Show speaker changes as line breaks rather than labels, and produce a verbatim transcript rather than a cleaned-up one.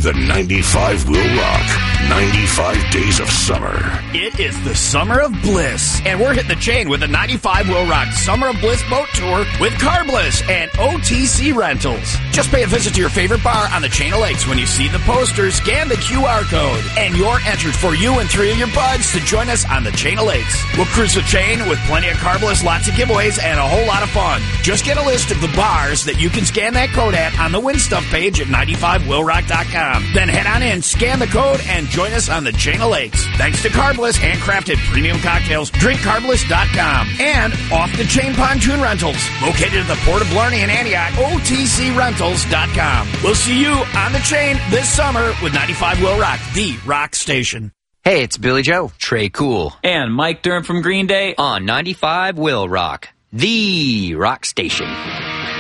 The ninety-five will rock. ninety-five days of summer.
It is the summer of bliss, and we're hitting the chain with the ninety-five will rock Summer of Bliss boat tour with Carbliss and O T C Rentals. Just pay a visit to your favorite bar on the Chain of Lakes. When you see the poster, scan the Q R code, and you're entered for you and three of your buds to join us on the Chain of Lakes. We'll cruise the chain with plenty of Carbliss, lots of giveaways, and a whole lot of fun. Just get a list of the bars that you can scan that code at on the Win Stuff page at ninety-five will rock dot com. Then head on in, scan the code, and join us on the Chain of Lakes. Thanks to Carbliss, handcrafted premium cocktails, drink carbliss dot com. And Off the Chain Pontoon Rentals, located at the Port of Blarney and Antioch, O T C rentals dot com. We'll see you on the chain this summer with ninety-five will rock, the rock station.
Hey, it's Billy Joe, Trey Cool,
and Mike Durham from Green Day
on ninety-five will rock, the rock station.